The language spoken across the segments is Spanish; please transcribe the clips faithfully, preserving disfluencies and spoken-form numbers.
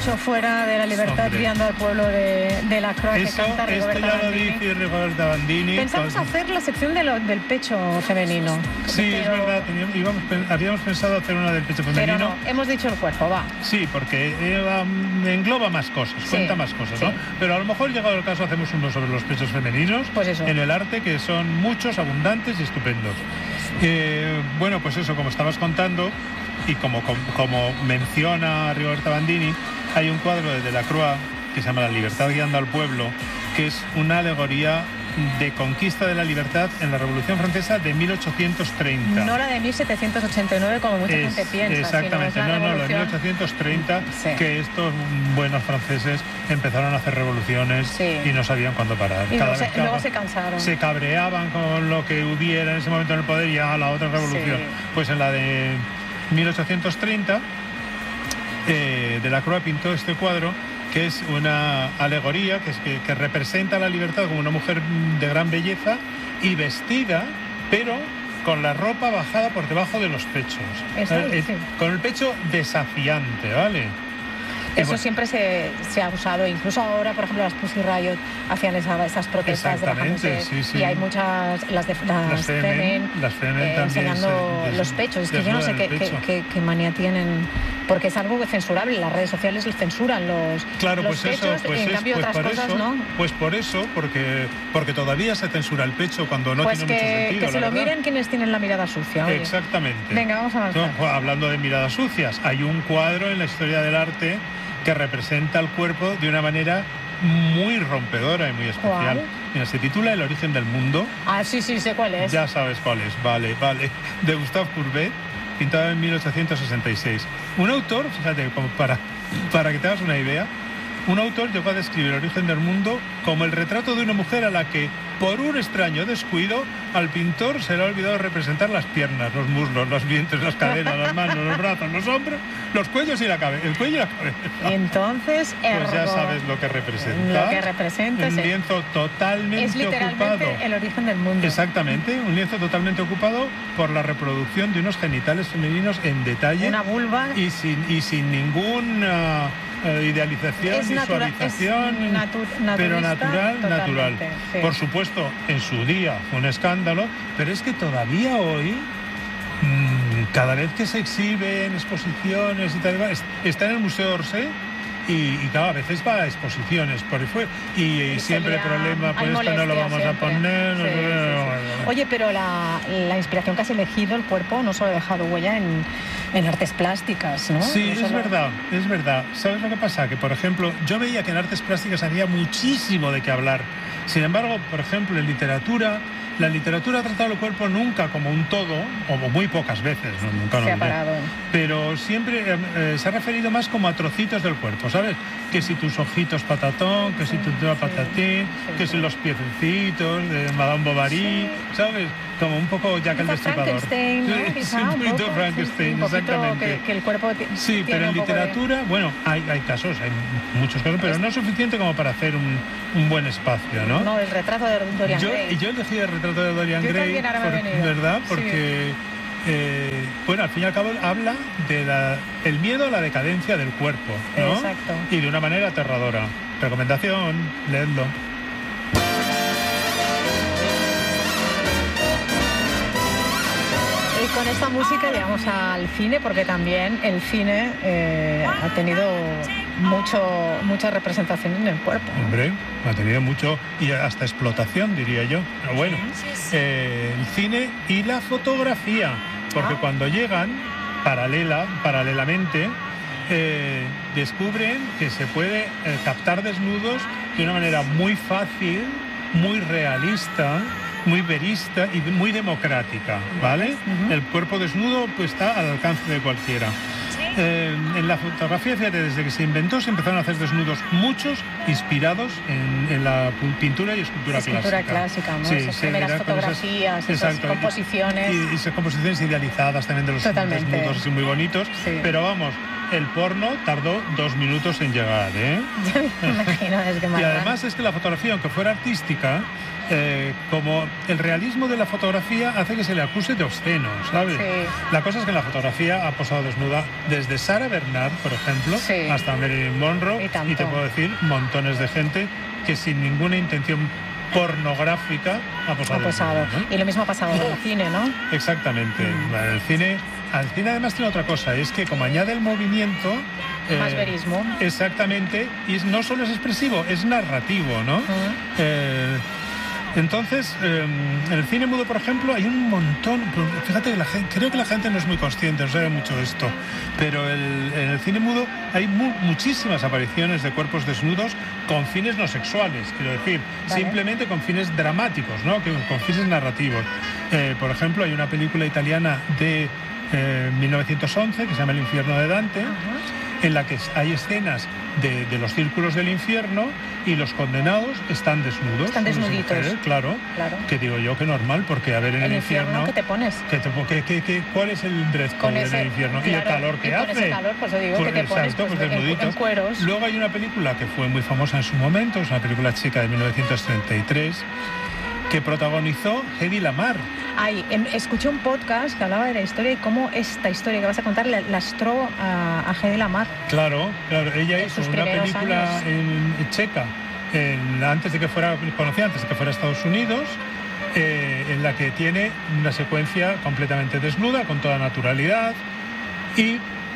mucho fuera de la libertad, Hombre. guiando al pueblo de, de la Croa que canta Rigoberta Esto ya Bandini. lo dice Rigoberta Bandini. Pensamos con... hacer la sección de lo, del pecho femenino. Sí, pero... es verdad, teníamos, íbamos, habíamos pensado hacer una del pecho femenino. Pero no, hemos dicho el cuerpo, va. Sí, porque eh, engloba más cosas, sí, cuenta más cosas, sí. ¿no? Pero a lo mejor, llegado el caso, hacemos uno sobre los pechos femeninos pues eso. en el arte, que son muchos, abundantes y estupendos. Eh, bueno, pues eso, como estabas contando, y como, como, como menciona Rigoberta Bandini, hay un cuadro de Delacroix que se llama La libertad guiando al pueblo, que es una alegoría de conquista de la libertad en la Revolución Francesa de mil ochocientos treinta. No la de mil setecientos ochenta y nueve, como mucha es, gente piensa. Exactamente, sino no, no, no, la de mil ochocientos treinta, sí. que estos buenos franceses empezaron a hacer revoluciones sí. y no sabían cuándo parar. Y Cada no, vez se, luego se cansaron. Se cabreaban con lo que hubiera en ese momento en el poder y a la otra revolución. Sí. Pues en la de mil ochocientos treinta, eh, Delacroix pintó este cuadro, que es una alegoría que, es que, que representa la libertad como una mujer de gran belleza y vestida, pero con la ropa bajada por debajo de los pechos. Eso, eh, sí. Con el pecho desafiante, ¿vale? Eso bueno. siempre se, se ha usado, incluso ahora, por ejemplo, las Pussy Riot hacían esa, esas protestas de sí, sí. y hay muchas, las de las, las Femen, las Femen eh, también enseñando se, los pechos. Es que yo no sé qué, qué, qué, qué manía tienen, porque es algo censurable. Las redes sociales censuran los, claro, los pues pechos, eso, pues en es, cambio pues otras cosas eso, no. Pues por eso, porque, porque todavía se censura el pecho cuando no pues tiene que, mucho sentido. que se lo verdad. miren quienes tienen la mirada sucia. Oye. Exactamente. Venga, vamos a avanzar. No, hablando de miradas sucias, hay un cuadro en la historia del arte que representa el cuerpo de una manera muy rompedora y muy especial. ¿Cuál? Mira, se titula El origen del mundo. Ah, sí, sí, sé cuál es. Ya sabes cuál es, vale, vale. De Gustave Courbet, pintado en mil ochocientos sesenta y seis. Un autor, fíjate, como para, para que te hagas una idea, un autor llegó a describir el origen del mundo como el retrato de una mujer a la que, por un extraño descuido, al pintor se le ha olvidado representar las piernas, los muslos, los vientres, las caderas, las manos, los brazos, los hombros, los cuellos y la cabeza. El cuello y la cabeza. Entonces, ergo, pues ya sabes lo que representa. Lo que representa un lienzo totalmente es literalmente ocupado. El origen del mundo. Exactamente, un lienzo totalmente ocupado por la reproducción de unos genitales femeninos en detalle. Una vulva. Y sin, y sin ninguna uh, idealización, es natura, visualización, es natu pero natural, natural. Sí. Por supuesto, en su día fue un escándalo, pero es que todavía hoy, mmm, cada vez que se exhibe en exposiciones y tal, está en el Museo d'Orsay. Y, y claro, a veces va a exposiciones por fue y, y siempre sería, problema, pues esto no lo vamos siempre. a poner. Sí, no, sí, no, sí. no, no. Oye, pero la, la inspiración que has elegido, el cuerpo, no solo ha dejado huella en, en artes plásticas, ¿no? Sí, no es solo... verdad, es verdad. ¿Sabes lo que pasa? Que, por ejemplo, yo veía que en artes plásticas había muchísimo de qué hablar. Sin embargo, por ejemplo, en literatura, la literatura ha tratado el cuerpo nunca como un todo, o muy pocas veces, ¿no? Nunca se lo ha parado. Pero siempre eh, se ha referido más como a trocitos del cuerpo, ¿sabes? Que si tus ojitos patatón, que si tu dedo patatín, sí, que sí. si los piececitos de Madame Bovary, sí. ¿sabes? Como un poco Jack el Destripador. Frankenstein, ¿no? Sí, Quizá, un un poquito poco, Frankenstein, sí, sí, exactamente. Que, que el cuerpo sí, pero en literatura, de... bueno, hay, hay casos, hay muchos casos, pero es... no es suficiente como para hacer un, un buen espacio, ¿no? No, el retrato de Dorian yo, Gray. Yo elegí el retrato de Dorian yo Gray, por, ¿verdad? Porque... Sí. Eh, bueno, al fin y al cabo habla de la, el miedo a la decadencia del cuerpo, ¿no? Exacto. Y de una manera aterradora. Recomendación, leedlo. Y con esta música llegamos al cine, porque también el cine eh, ha tenido mucho mucha representación en el cuerpo. Hombre, ha tenido mucho, y hasta explotación, diría yo. Pero bueno, eh, el cine y la fotografía, porque ah. cuando llegan, paralela, paralelamente, eh, descubren que se puede eh, captar desnudos de una manera muy fácil, muy realista, muy verista y muy democrática, ¿vale? Uh-huh. El cuerpo desnudo pues está al alcance de cualquiera. Eh, en la fotografía, fíjate, desde que se inventó se empezaron a hacer desnudos muchos inspirados en, en la pintura y escultura, escultura clásica. clásica, ¿no? Sí, esas sí, primeras fotografías, esas, esas composiciones. Y, y esas composiciones idealizadas también de los Totalmente. desnudos así muy bonitos. Sí. Pero vamos, el porno tardó dos minutos en llegar, ¿eh? Me imagino, es que Y además es que la fotografía, aunque fuera artística, eh, como el realismo de la fotografía hace que se le acuse de obsceno, ¿sabes? Sí. La cosa es que en la fotografía ha posado desnuda desde Sarah Bernhardt, por ejemplo, Sí. hasta Marilyn Monroe, Y tanto. y te puedo decir montones de gente que sin ninguna intención pornográfica ha posado. Ha posado. desnuda, ¿no? Y lo mismo ha pasado en el cine, ¿no? Exactamente. Mm. El cine, al cine además tiene otra cosa, es que como añade el movimiento... Más eh, verismo. Exactamente, y no solo es expresivo, es narrativo, ¿no? Mm. Eh, entonces, eh, en el cine mudo, por ejemplo, hay un montón, fíjate que la gente, creo que la gente no es muy consciente, no sabe mucho de esto, pero el, en el cine mudo hay mu- muchísimas apariciones de cuerpos desnudos con fines no sexuales, quiero decir, Vale. simplemente con fines dramáticos, ¿no? Que, con fines narrativos. Eh, por ejemplo, hay una película italiana de eh, mil novecientos once que se llama El infierno de Dante, Ajá. en la que hay escenas de, de los círculos del infierno y los condenados están desnudos. Están hombres y desnuditos. mujeres, claro, Claro. que digo yo que normal, porque a ver en el, El infierno, ¿qué te pones? que te- que- que- que- ¿cuál es el dress Con code ese- del infierno? Y el claro, calor que y con hace. ese calor, pues, digo, que te pones, exacto, pues, pues en- desnuditos. en cueros. Luego hay una película que fue muy famosa en su momento, es una película chica de mil novecientos treinta y tres, que protagonizó Hedy Lamarr. Ay, em, escuché un podcast que hablaba de la historia y cómo esta historia que vas a contar la- lastró a, a Hedy Lamarr. Claro, claro, ella En hizo sus una primeros película años. en, en checa, en- antes de que fuera conocida, antes de que fuera a Estados Unidos, eh, en la que tiene una secuencia completamente desnuda, con toda naturalidad, y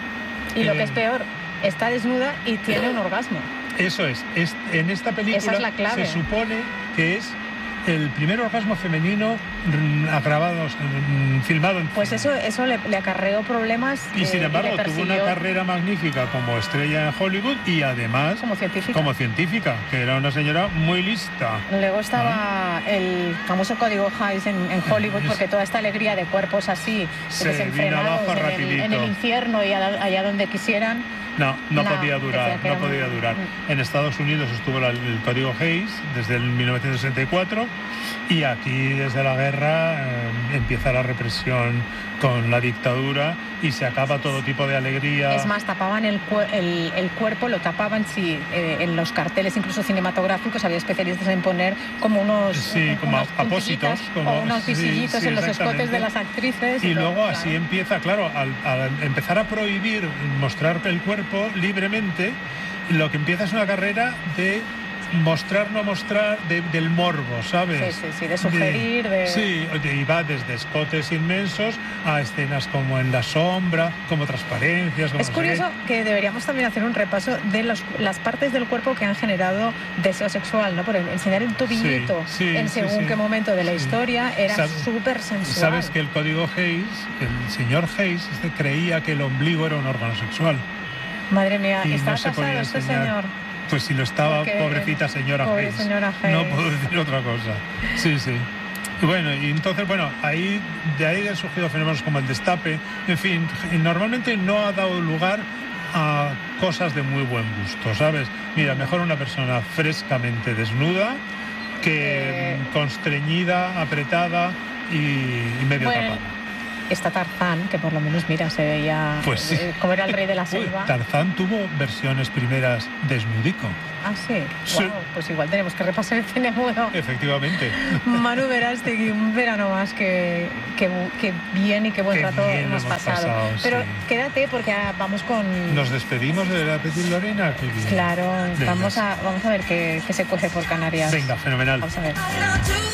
Y lo Eh, que es peor, está desnuda y tiene un orgasmo. eso es, es en esta película Esa es la clave. se supone que es el primer orgasmo femenino mm, grabado, o sea, mm, filmado en Pues eso, eso le, le acarreó problemas. Y eh, sin le embargo tuvo una persiguió carrera magnífica como estrella en Hollywood y además como científica. como científica, que era una señora muy lista. Luego estaba el famoso código Hays en, en Hollywood, porque toda esta alegría de cuerpos así, Se desenfrenados vino abajo en el, rapidito. en el infierno y a- allá donde quisieran. No, no, No, podía durar, decía que no era un- podía durar. un- En Estados Unidos estuvo la- el código Hays desde el mil novecientos sesenta y cuatro y aquí desde la guerra eh, empieza la represión con la dictadura y se acaba todo tipo de alegría. Es más, tapaban el, cue- el, el cuerpo, lo tapaban, sí, eh, en los carteles incluso cinematográficos había especialistas en poner como unos, Sí, un- como unas apósitos, puntillitas como- o unos sí, visillitos sí, en los escotes exactamente. de las actrices. Y todo, luego claro. así empieza, claro, al, al empezar a prohibir mostrar el cuerpo libremente, lo que empieza es una carrera de mostrar, no mostrar, de- del morbo, ¿sabes? Sí, sí, sí, de sugerir, de- Sí, de- y va desde escotes inmensos a escenas como en la sombra, como transparencias, como Es no sé qué. curioso que deberíamos también hacer un repaso de los- las partes del cuerpo que han generado deseo sexual, ¿no? Por enseñar el tobillito Sí, sí, en sí, según sí. qué momento de la Sí. historia era Sabe- súper sensual. Sabes que el código Hays, el señor Hays, este, creía que el ombligo era un órgano sexual. Madre mía, Y ¿está no se casado podía este enseñar. señor? Pues si lo estaba, Porque, pobrecita señora pobre Hayes. señora No Hayes. puedo decir otra cosa. Sí, sí. Y bueno, y entonces, bueno, ahí de ahí han surgido fenómenos como el destape. En fin, normalmente no ha dado lugar a cosas de muy buen gusto, ¿sabes? Mira, mejor una persona frescamente desnuda que Eh. constreñida, apretada y, y medio Bueno, tapada. Está Tarzán, que por lo menos, mira, se veía Pues sí. eh, como era el rey de la Uy, selva. Tarzán tuvo versiones primeras desnudico. Ah, sí. Sí. Guau, pues igual tenemos que repasar el cine mudo. Efectivamente. Manu Verástegui, un verano más que, que, que bien y qué buen Qué rato bien hemos hemos pasado. pasado, Pero sí. quédate porque ah, vamos con... Nos despedimos de la Petit Lorena. Qué bien. Claro, Venga. vamos a, vamos a ver qué, qué se cuece por Canarias. Venga, fenomenal. Vamos a ver. I know